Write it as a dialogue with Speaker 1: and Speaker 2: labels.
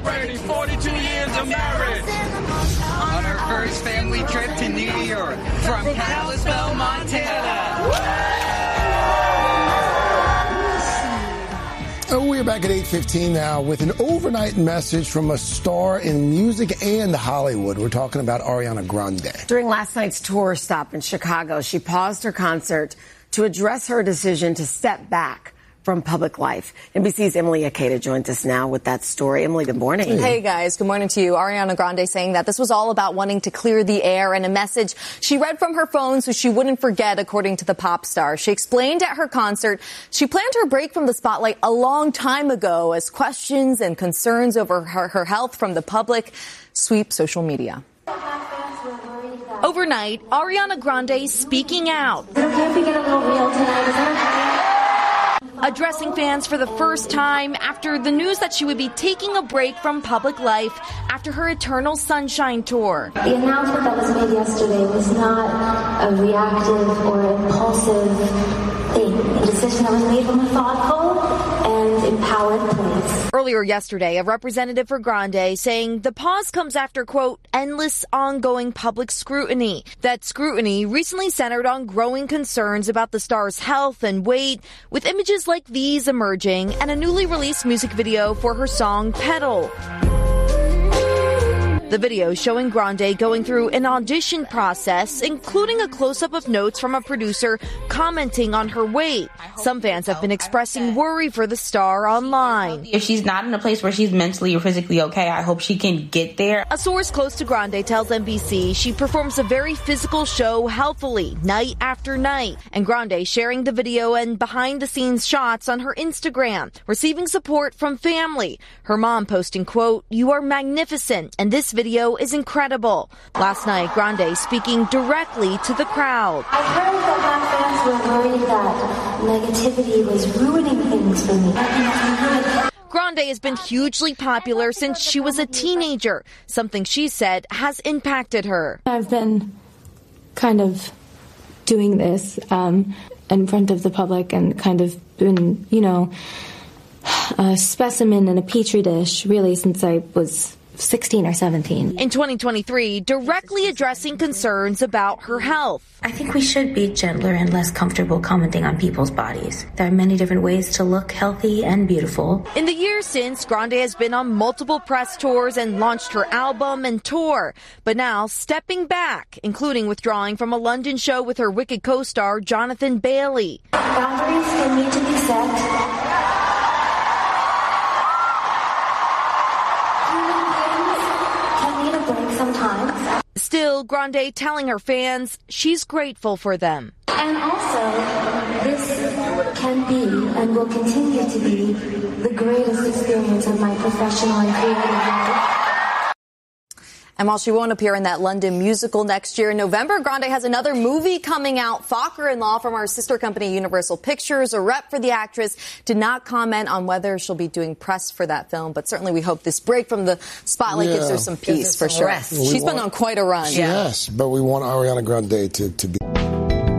Speaker 1: celebrating 42 years of marriage.
Speaker 2: On our first family trip to New York from Kalispell, Montana.
Speaker 3: We're back at 8:15 now with an overnight message from a star in music and Hollywood. We're talking about Ariana Grande.
Speaker 4: During last night's tour stop in Chicago, she paused her concert to address her decision to step back from public life. NBC's Emily Akeda joins us now with that story. Emily, good morning.
Speaker 5: Hey, guys. Good morning to you. Ariana Grande saying that this was all about wanting to clear the air and a message she read from her phone so she wouldn't forget, according to the pop star. She explained at her concert she planned her break from the spotlight a long time ago as questions and concerns over her health from the public sweep social media. Overnight, Ariana Grande speaking out.
Speaker 6: Is it okay if we get a little real tonight? Is that okay?
Speaker 5: Addressing fans for the first time after the news that she would be taking a break from public life after her Eternal Sunshine tour.
Speaker 6: The announcement that was made yesterday was not a reactive or impulsive thing. A decision that was made from a thoughtful and empowered place.
Speaker 5: Earlier yesterday, a representative for Grande saying the pause comes after, quote, endless ongoing public scrutiny. That scrutiny recently centered on growing concerns about the star's health and weight, with images like these emerging and a newly released music video for her song Pedal. The video showing Grande going through an audition process, including a close-up of notes from a producer commenting on her weight. Some fans have been expressing worry for the star online.
Speaker 7: If she's not in a place where she's mentally or physically okay, I hope she can get there.
Speaker 5: A source close to Grande tells NBC she performs a very physical show healthily, night after night. And Grande sharing the video and behind-the-scenes shots on her Instagram, receiving support from family. Her mom posting, quote, "You are magnificent, and this video is incredible." Last night, Grande speaking directly to the crowd.
Speaker 6: I heard that my fans were worried that negativity was ruining things for me.
Speaker 5: Grande has been hugely popular since she was a teenager, something she said has impacted her.
Speaker 8: I've been kind of doing this in front of the public and kind of been, a specimen in a petri dish, really, since I was 16 or 17.
Speaker 5: In 2023, directly addressing concerns about her health.
Speaker 9: I think we should be gentler and less comfortable commenting on people's bodies. There are many different ways to look healthy and beautiful.
Speaker 5: In the years since, Grande has been on multiple press tours and launched her album and tour. But now, stepping back, including withdrawing from a London show with her Wicked co-star Jonathan Bailey.
Speaker 6: Boundaries still need to be set. Sometimes.
Speaker 5: Still, Grande telling her fans she's grateful for them.
Speaker 6: And also, this can be and will continue to be the greatest experience of my professional and creative life.
Speaker 5: And while she won't appear in that London musical next year in November, Grande has another movie coming out. Fokker-in-Law from our sister company Universal Pictures. A rep for the actress did not comment on whether she'll be doing press for that film, but certainly we hope this break from the spotlight gives her some peace for sure. She's been on quite a run.
Speaker 3: Yes, but we want Ariana Grande to be...